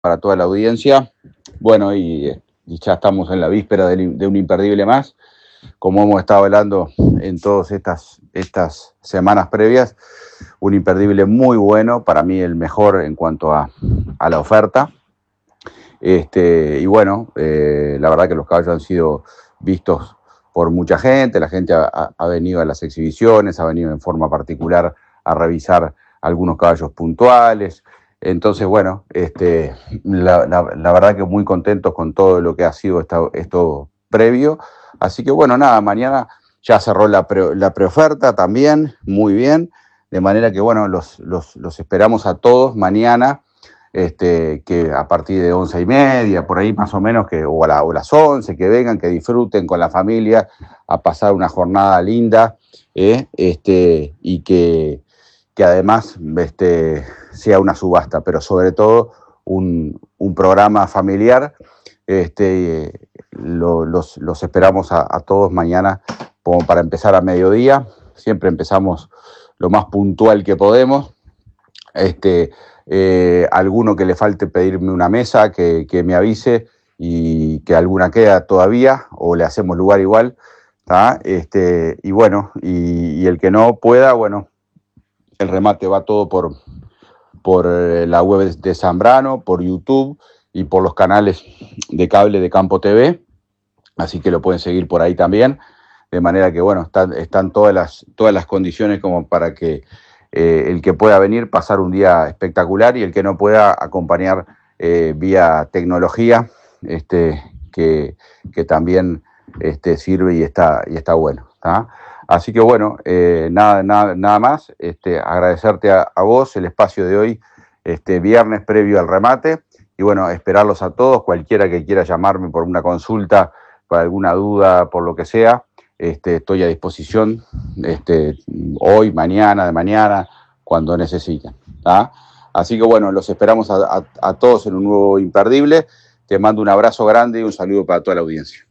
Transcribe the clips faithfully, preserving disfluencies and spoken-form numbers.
para toda la audiencia. Bueno, y, y ya estamos en la víspera de, de un imperdible más, como hemos estado hablando en todas estas, estas semanas previas, un imperdible muy bueno, para mí el mejor en cuanto a, a la oferta. Este, y bueno, eh, la verdad que los caballos han sido vistos por mucha gente, la gente ha, ha venido a las exhibiciones, ha venido en forma particular a revisar algunos caballos puntuales. Entonces, bueno, este, la, la, la verdad que muy contentos con todo lo que ha sido esta, esto previo. Así que, bueno, nada, mañana ya cerró la, pre, la preoferta también, muy bien. De manera que, bueno, los, los, los esperamos a todos mañana, este, que a partir de once y media, por ahí más o menos, que, o, a la, o las once, que vengan, que disfruten con la familia, a pasar una jornada linda, eh, este, y que... que además este, sea una subasta, pero sobre todo un, un programa familiar. Este, lo, los, los esperamos a, a todos mañana como para empezar a mediodía. Siempre empezamos lo más puntual que podemos. Este, eh, alguno que le falte pedirme una mesa, que, que me avise, y que alguna queda todavía, o le hacemos lugar igual. ¿tá? Este, y bueno, y, y el que no pueda, bueno, el remate va todo por, por la web de Zambrano, por YouTube y por los canales de cable de Campo T V, así que lo pueden seguir por ahí también, de manera que, bueno, están, están todas las, todas las condiciones como para que eh, el que pueda venir, pasar un día espectacular, y el que no pueda, acompañar eh, vía tecnología, este, que, que también este, sirve y está, y está bueno, ¿tá? Así que bueno, eh, nada, nada, nada más, este, agradecerte a, a vos el espacio de hoy, este viernes previo al remate, y bueno, esperarlos a todos, cualquiera que quiera llamarme por una consulta, por alguna duda, por lo que sea, este, estoy a disposición, este, hoy, mañana, de mañana, cuando necesiten. ¿tá? Así que bueno, los esperamos a, a, a todos en un nuevo imperdible. Te mando un abrazo grande y un saludo para toda la audiencia.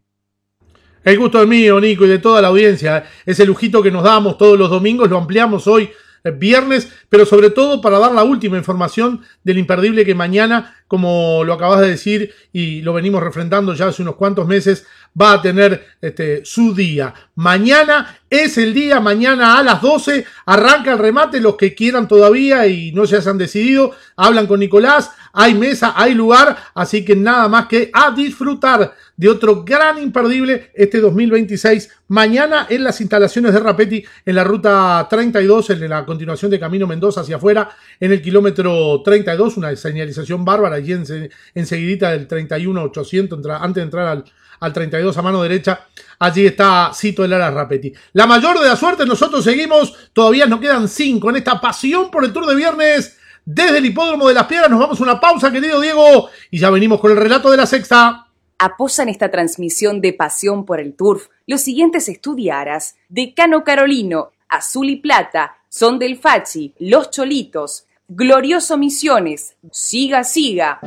El gusto es mío, Nico, y de toda la audiencia. Ese lujito que nos damos todos los domingos lo ampliamos hoy, viernes, pero sobre todo para dar la última información del imperdible que mañana, como lo acabas de decir y lo venimos refrendando ya hace unos cuantos meses, va a tener este, su día. Mañana es el día, mañana a las doce arranca el remate. Los que quieran todavía y no se hayan decidido, hablan con Nicolás, hay mesa, hay lugar, así que nada más que a disfrutar de otro gran imperdible este dos mil veintiséis, mañana en las instalaciones de Rapetti, en la ruta treinta y dos, en la continuación de Camino Mendoza hacia afuera, en el kilómetro treinta y dos, una señalización bárbara, allí en, enseguidita del treinta y uno ochocientos, antes de entrar al, al treinta y dos a mano derecha, allí está Cito de Lara Rapetti. La mayor de la suerte, nosotros seguimos, todavía nos quedan cinco en esta pasión por el Tour de Viernes. Desde el Hipódromo de las Piedras nos vamos a una pausa, querido Diego, y ya venimos con el relato de la sexta. Apoyan esta transmisión de Pasión por el Turf los siguientes estudiaras: Decano Carolino, Azul y Plata, Son del Fachi, Los Cholitos, Glorioso Misiones, Siga Siga.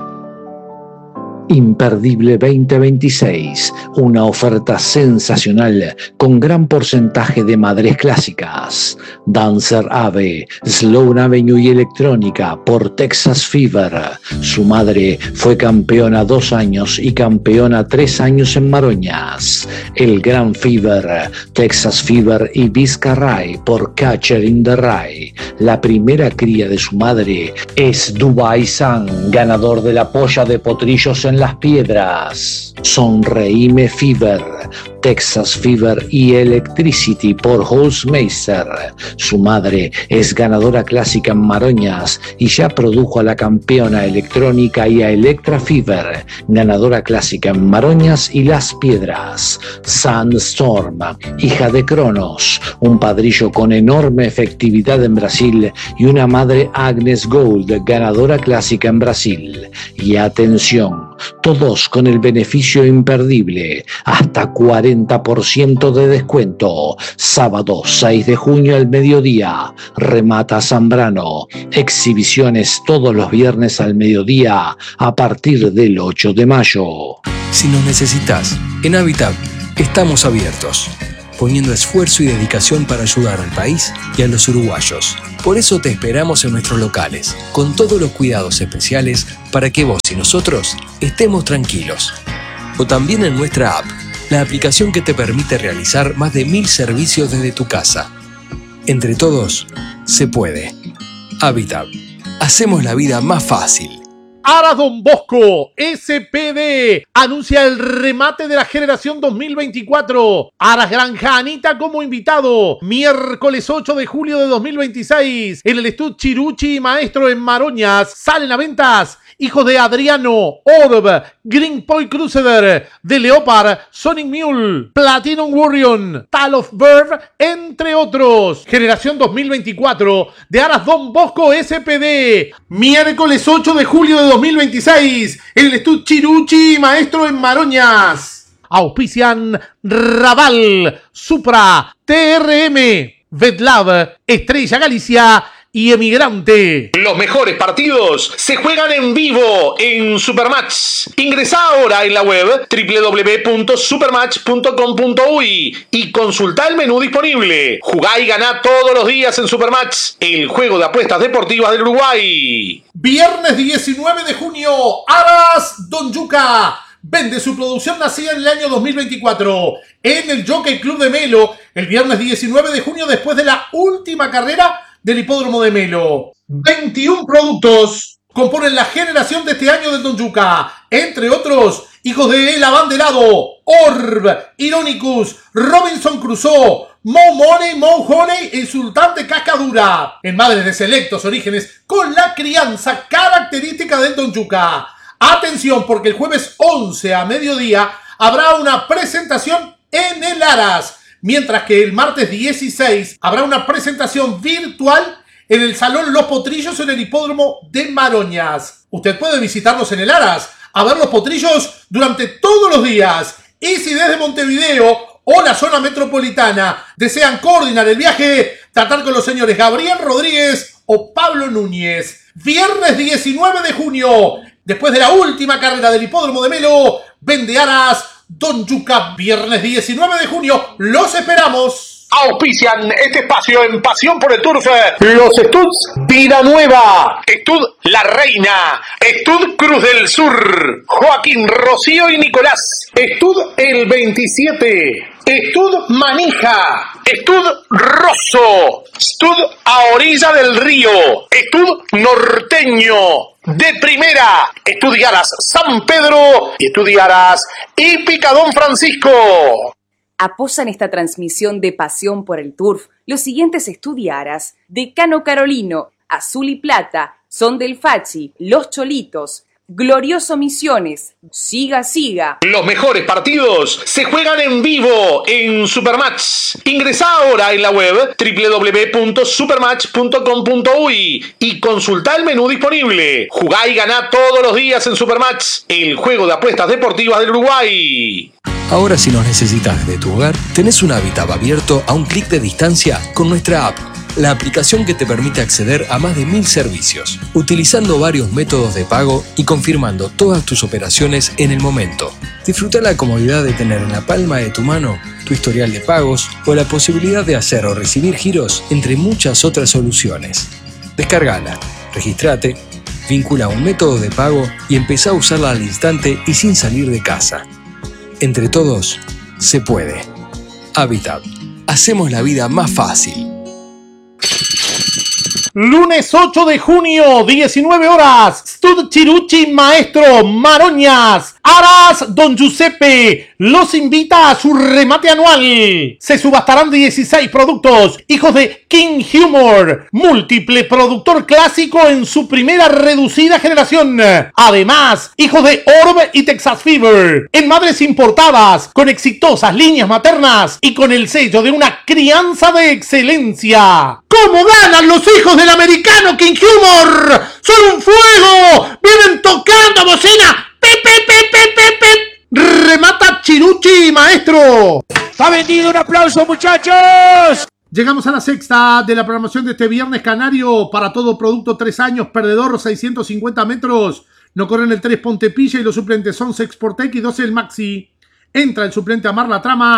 Imperdible veinte veintiséis, una oferta sensacional con gran porcentaje de madres clásicas. Dancer Ave, Sloan Avenue y Electrónica por Texas Fever. Su madre fue campeona dos años y campeona tres años en Maroñas. El Gran Fever, Texas Fever y Vizcarray por Catcher in the Rye. La primera cría de su madre es Dubai Sun, ganador de la polla de potrillos en Las Piedras. Sonreíme Fever, Texas Fever y Electricity por Holzmeister. Su madre es ganadora clásica en Maroñas y ya produjo a la campeona electrónica y a Electra Fever, ganadora clásica en Maroñas y Las Piedras. Sandstorm, hija de Cronos, un padrillo con enorme efectividad en Brasil y una madre Agnes Gold, ganadora clásica en Brasil. Y atención, todos con el beneficio imperdible, hasta cuarenta por ciento de descuento. Sábado seis de junio al mediodía, remata Zambrano. Exhibiciones todos los viernes al mediodía a partir del ocho de mayo. Si nos necesitas, en Habitat estamos abiertos. poniendo esfuerzo y dedicación para ayudar al país y a los uruguayos. Por eso te esperamos en nuestros locales, con todos los cuidados especiales para que vos y nosotros estemos tranquilos. O también en nuestra app, la aplicación que te permite realizar más de mil servicios desde tu casa. Entre todos, se puede. Habitat. Hacemos la vida más fácil. Aras Don Bosco, S P D, anuncia el remate de la generación dos mil veinticuatro. Aras Granja Anita como invitado. Miércoles ocho de julio de dos mil veintiséis. En el Estud Chiruchi Maestro en Maroñas. Salen a ventas hijos de Adriano, Orb, Green Point Crusader, The Leopard, Sonic Mule, Platinum Warrior, Tal of Bird, entre otros. Generación dos mil veinticuatro de Aras Don Bosco S P D. Miércoles ocho de julio de dos mil veintiséis. En el Estud Chiruchi Maestro en Maroñas. Auspician Raval, Supra, T R M, VetLab, Estrella Galicia y Emigrante. Los mejores partidos se juegan en vivo en Supermatch. Ingresá ahora en la web doble u doble u doble u punto supermatch punto com punto uy y consultá el menú disponible. Jugá y ganá todos los días en Supermatch, el juego de apuestas deportivas del Uruguay. Viernes diecinueve de junio, Aras Don Yuca vende su producción nacida en el año dos mil veinticuatro en el Jockey Club de Melo el viernes diecinueve de junio después de la última carrera del hipódromo de Melo. veintiún productos componen la generación de este año del Don Yuca. Entre otros, hijos de El Abanderado, Orb, Ironicus, Robinson Crusoe, Mo Money, Mo Honey y Sultán de Cascadura. En madres de selectos orígenes con la crianza característica del Don Yuca. Atención, porque el jueves once a mediodía habrá una presentación en el Aras. Mientras que el martes dieciséis habrá una presentación virtual en el Salón Los Potrillos en el hipódromo de Maroñas. Usted puede visitarnos en el Aras a ver los potrillos durante todos los días. Y si desde Montevideo o la zona metropolitana desean coordinar el viaje, tratar con los señores Gabriel Rodríguez o Pablo Núñez. Viernes diecinueve de junio, después de la última carrera del hipódromo de Melo, vende Aras Don Yuca. Viernes diecinueve de junio, los esperamos. Auspician este espacio en Pasión por el Turf los Estuds Vida Nueva, Estud La Reina, Estud Cruz del Sur, Joaquín, Rocío y Nicolás, Estud El veintisiete, Estud Manija, Estud Rosso, Estud A Orilla del Río, Estud Norteño, de Primera, Estudiaras San Pedro y Estudiaras y Picadón Francisco. Apoyan esta transmisión de Pasión por el Turf los siguientes estudiaras: Decano Carolino, Azul y Plata, Son del Fachi, Los Cholitos, Glorioso Misiones, Siga Siga. Los mejores partidos se juegan en vivo en Supermatch. Ingresá ahora en la web doble u doble u doble u punto supermatch punto com punto uy y consultá el menú disponible. Jugá y ganá todos los días en Supermatch, el juego de apuestas deportivas del Uruguay. Ahora, si nos necesitas de tu hogar, tenés un Habitat abierto a un clic de distancia con nuestra app, la aplicación que te permite acceder a más de mil servicios, utilizando varios métodos de pago y confirmando todas tus operaciones en el momento. Disfruta la comodidad de tener en la palma de tu mano tu historial de pagos o la posibilidad de hacer o recibir giros, entre muchas otras soluciones. Descárgala, registrate, vincula un método de pago y empezá a usarla al instante y sin salir de casa. Entre todos, se puede. Habitat. Hacemos la vida más fácil. Lunes ocho de junio, diecinueve horas, Stud Chiruchi Maestro, Maroñas. Aras Don Giuseppe los invita a su remate anual. Se subastarán dieciséis productos, hijos de King Humor, múltiple productor clásico en su primera reducida generación. Además, hijos de Orb y Texas Fever, en madres importadas, con exitosas líneas maternas y con el sello de una crianza de excelencia. ¿Cómo ganan los hijos del americano King Humor? ¡Son un fuego! ¡Vienen tocando bocina! ¡Pip, pip, pip, pip, pip, pip! ¡Remata Chiruchi, maestro! ¡Está vendido! ¡Un aplauso, muchachos! Llegamos a la sexta de la programación de este viernes canario. Para todo producto tres años, perdedor seiscientos cincuenta metros. No corren el tres Pontepilla y los suplentes son Sexportec y doce el Maxi. Entra el suplente Amar la Trama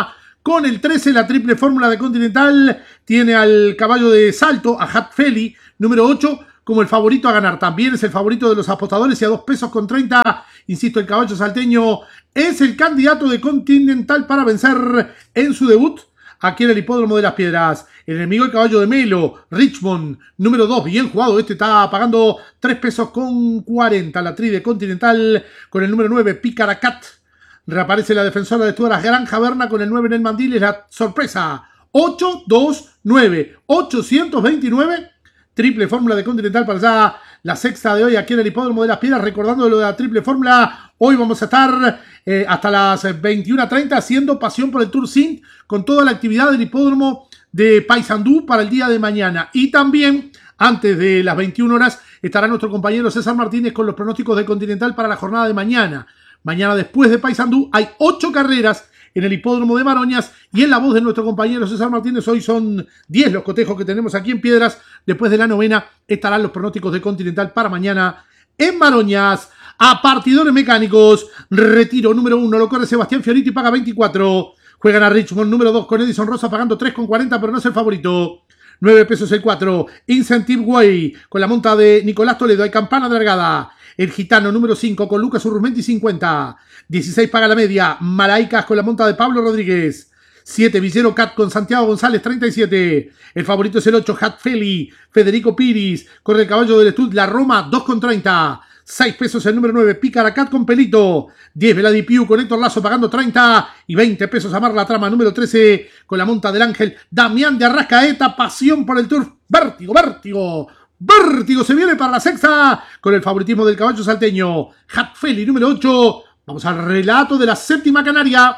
con el trece, la triple fórmula de Continental tiene al caballo de salto, a Hat Feli, número ocho, como el favorito a ganar. También es el favorito de los apostadores y a dos pesos con treinta. Insisto, el caballo salteño es el candidato de Continental para vencer en su debut aquí en el Hipódromo de las Piedras. El enemigo, el caballo de Melo, Richmond, número dos, bien jugado. Este está pagando tres pesos con cuarenta. La tri de Continental con el número nueve, Picaracat. Reaparece la defensora de Tuaras, Granja Berna, con el nueve en el mandil. Es la sorpresa. ocho dos nueve, ochocientos veintinueve. Triple fórmula de Continental para allá. La sexta de hoy aquí en el Hipódromo de las Piedras. Recordando lo de la triple fórmula, hoy vamos a estar eh, hasta las veintiuna treinta haciendo Pasión por el Tour Sync con toda la actividad del Hipódromo de Paysandú para el día de mañana. Y también, antes de las veintiuna horas, estará nuestro compañero César Martínez con los pronósticos de Continental para la jornada de mañana. Mañana, después de Paysandú, hay ocho carreras en el Hipódromo de Maroñas, y en la voz de nuestro compañero César Martínez, hoy son diez los cotejos que tenemos aquí en Piedras. Después de la novena estarán los pronósticos de Continental para mañana en Maroñas. A partidores mecánicos, retiro número uno, lo corre Sebastián Fiorito y paga veinticuatro. Juegan a Richmond número dos con Edison Rosa pagando tres con cuarenta, pero no es el favorito. nueve pesos el cuatro. Incentive Way con la monta de Nicolás Toledo. Hay campana de largada. El Gitano número cinco con Lucas Urrumenti cincuenta. dieciséis paga la media. Malaicas con la monta de Pablo Rodríguez. siete Villero Cat con Santiago González treinta y siete. El favorito es el ocho Hat Feli. Federico Piris. Corre el caballo del Estud La Roma dos con treinta. seis pesos el número nueve Picaracat con Pelito. diez Veladipiu con Héctor Lazo pagando treinta. Y veinte pesos Amar la Trama número trece con la monta del Ángel Damián de Arrascaeta. Pasión por el Turf. Vértigo, vértigo. Vértigo se viene para la sexta con el favoritismo del caballo salteño. Hat Feli número ocho. Vamos al relato de la séptima canaria.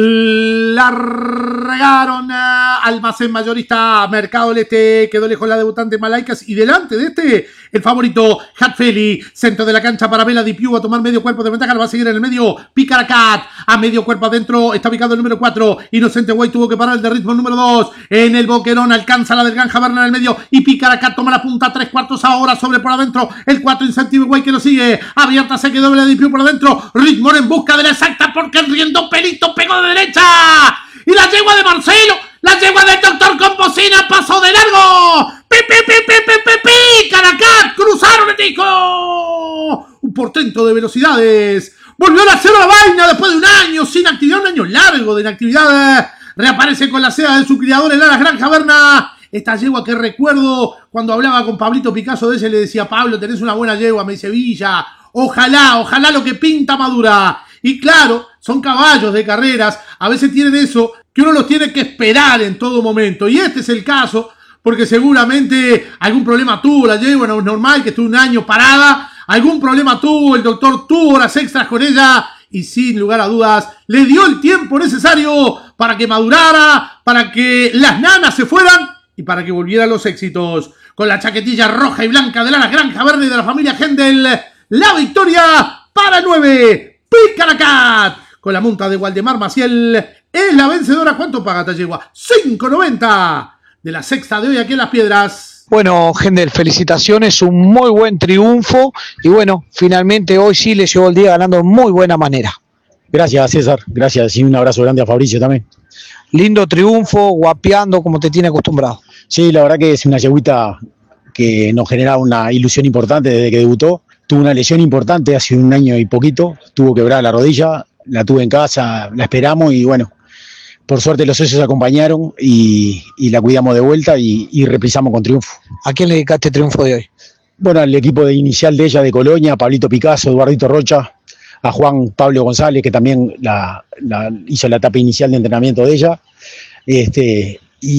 Largaron a Almacén Mayorista Mercado del Este, quedó lejos la debutante Malaicas y delante de este el favorito Hat Feli, centro de la cancha para Vela Di Piu a tomar medio cuerpo de ventaja, lo va a seguir en el medio Picaracat, a medio cuerpo adentro está ubicado el número cuatro, Inocente Guay tuvo que parar el de ritmo número dos, en el boquerón alcanza la del Granja Berna en el medio y Picaracat toma la punta, tres cuartos ahora sobre por adentro, el cuatro Incentive Guay que lo sigue, abierta se quedó Vela Di Piu por adentro, Ritmo en busca de la exacta porque el riendo Pelito pegó de derecha y la yegua de Marcelo, la yegua del doctor Composina pasó de largo. ¡Pi, pi, pi, pi, pi, pi, pi! ¡Caracat! ¡Cruzaron el disco! Un portento de velocidades. Volvió a hacer la vaina después de un año sin actividad, un año largo de inactividad. Reaparece con la seda de su criador en Aras Granja Berna. Esta yegua que recuerdo cuando hablaba con Pablito Picasso de ella, le decía: Pablo, tenés una buena yegua, me dice Villa. Ojalá, ojalá lo que pinta madura. Y claro, son caballos de carreras, a veces tienen eso, que uno los tiene que esperar en todo momento. Y este es el caso, porque seguramente algún problema tuvo la yegua, no es normal que estuvo un año parada, algún problema tuvo, el doctor tuvo horas extras con ella, y sin lugar a dudas, le dio el tiempo necesario para que madurara, para que las nanas se fueran, y para que volvieran los éxitos. Con la chaquetilla roja y blanca de la Granja Verde de la familia Hendel, la victoria para nueve. Picaracat, con la monta de Waldemar Maciel, es la vencedora. ¿Cuánto paga Tallegua? cinco noventa de la sexta de hoy aquí en Las Piedras. Bueno, Hendel, felicitaciones, un muy buen triunfo y bueno, finalmente hoy sí le llevó el día ganando de muy buena manera. Gracias, César, gracias y un abrazo grande a Fabricio también. Lindo triunfo, guapeando como te tiene acostumbrado. Sí, la verdad que es una yeguita que nos genera una ilusión importante desde que debutó. Tuvo una lesión importante hace un año y poquito, tuvo quebrada la rodilla, la tuve en casa, la esperamos y bueno, por suerte los socios acompañaron y, y la cuidamos de vuelta y, y reprisamos con triunfo. ¿A quién le dedicaste el triunfo de hoy? Bueno, al equipo de inicial de ella de Colonia, a Pablito Picasso, Eduardito Rocha, a Juan Pablo González, que también la, la, hizo la etapa inicial de entrenamiento de ella, este,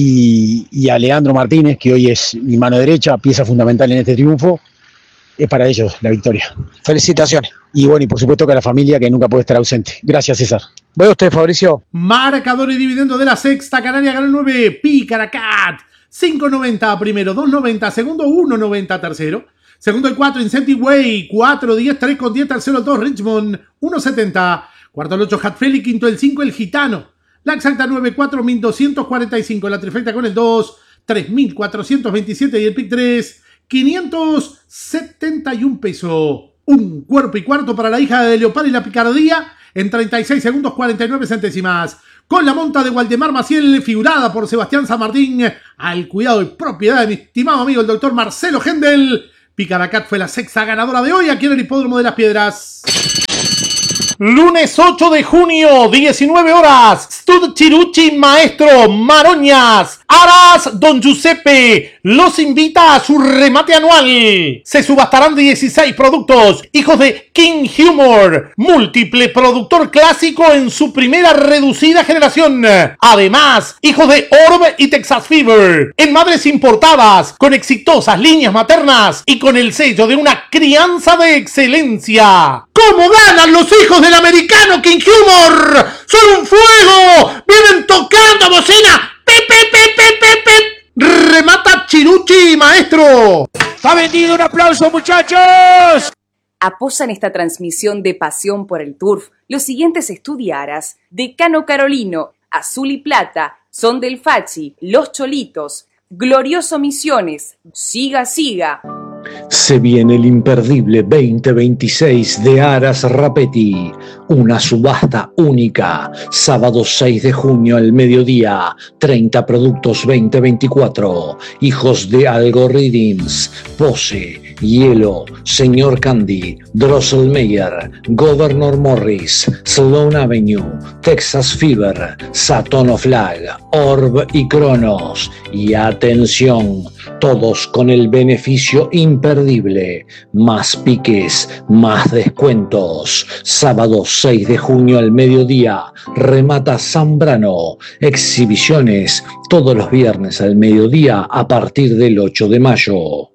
y, y a Leandro Martínez, que hoy es mi mano derecha, pieza fundamental en este triunfo. Es para ellos la victoria. Felicitaciones. Y bueno, y por supuesto que a la familia que nunca puede estar ausente. Gracias, César. Voy a usted, Fabricio. Marcador y dividendo de la sexta canaria, ganó el nueve, Picaracat. cinco noventa primero, dos noventa segundo, uno noventa tercero. Segundo el cuatro, Incentive Way, cuatro diez, tres con diez, tercero el dos, Richmond, uno setenta. Cuarto el ocho, Hat Feli, quinto el cinco, el Gitano. La exacta nueve, cuatro mil doscientos cuarenta y cinco. La trifecta con el dos, tres mil cuatrocientos veintisiete y el pick tres, quinientos setenta y un pesos. Un cuerpo y cuarto para la hija de Leopard y la picardía en treinta y seis segundos cuarenta y nueve centésimas. con la monta de Waldemar Maciel, figurada por Sebastián San Martín, al cuidado y propiedad de mi estimado amigo el doctor Marcelo Hendel. Picaracat fue la sexta ganadora de hoy aquí en el Hipódromo de las Piedras. Lunes ocho de junio, diecinueve horas, Stud Chiruchi Maestro Maroñas, Aras Don Giuseppe los invita a su remate anual. Se subastarán dieciséis productos, hijos de King Humor, múltiple productor clásico en su primera reducida generación. Además, hijos de Orb y Texas Fever, en madres importadas, con exitosas líneas maternas y con el sello de una crianza de excelencia. ¿Cómo ganan los hijos del americano King Humor? ¡Son un fuego! ¡Vienen tocando bocina! ¡Pip, pip, pip, pip, pip, pip! ¡Remata Chiruchi, maestro! ¡Está vendido! ¡Un aplauso, muchachos! Apoyan esta transmisión de Pasión por el Turf los siguientes estudiaras: Decano Carolino, Azul y Plata, Son del Fachi, Los Cholitos, Glorioso Misiones, Siga Siga. Se viene el imperdible veinte veintiséis de Aras Rapetti, una subasta única, sábado seis de junio al mediodía, treinta productos veinte veinticuatro, hijos de Algorithms, Pose, Hielo, Señor Candy, Drosselmeyer, Governor Morris, Sloan Avenue, Texas Fever, Saturn Flag, Orb y Cronos. Y atención, todos con el beneficio imperdible, más piques, más descuentos. Sábado seis de junio al mediodía, remata Zambrano. Exhibiciones todos los viernes al mediodía a partir del ocho de mayo.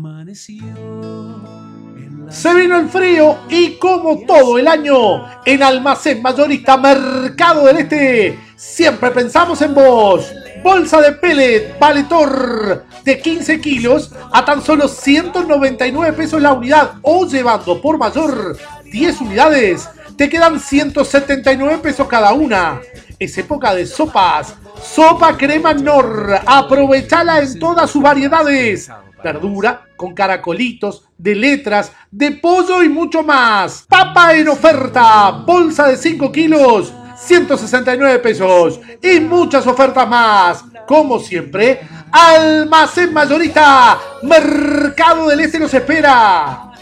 Se vino el frío y como todo el año, en Almacén Mayorista Mercado del Este, siempre pensamos en vos. Bolsa de pellet Valetor de quince kilos a tan solo ciento noventa y nueve pesos la unidad, o llevando por mayor diez unidades, te quedan ciento setenta y nueve pesos cada una. Es época de sopas. Sopa crema Nor, aprovechala en todas sus variedades. Verdura con caracolitos, de letras, de pollo y mucho más. Papa en oferta, bolsa de cinco kilos, ciento sesenta y nueve pesos. Y muchas ofertas más. Como siempre, Almacén Mayorista Mercado del Este los espera.